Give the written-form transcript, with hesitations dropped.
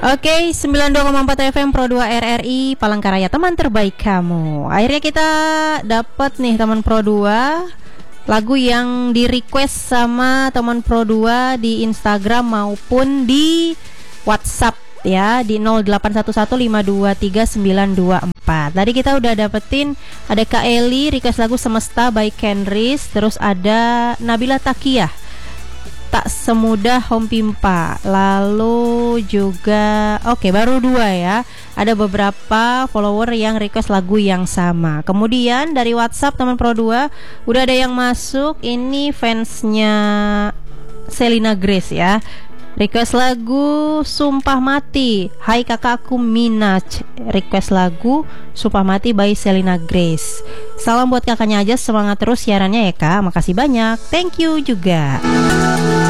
Oke, 92,4 FM Pro 2 RRI Palangkaraya, teman terbaik kamu. Akhirnya kita dapat nih teman Pro 2 lagu yang di request sama teman Pro 2 di Instagram maupun di WhatsApp ya, di 0811523924. Tadi kita udah dapetin, ada Kak Eli request lagu Semesta by Kenris, terus ada Nabila Takiyah Tak Semudah Home Pimpa. Lalu juga baru 2 ya. Ada beberapa follower yang request lagu yang sama. Kemudian dari WhatsApp teman Pro 2 udah ada yang masuk. Ini fansnya Selena Grace ya. Request lagu Sumpah Mati. Hai kakakku Minaj. Request lagu Sumpah Mati by Selena Grace. Salam buat kakaknya aja, semangat terus siarannya ya kak. Makasih banyak. Thank you juga.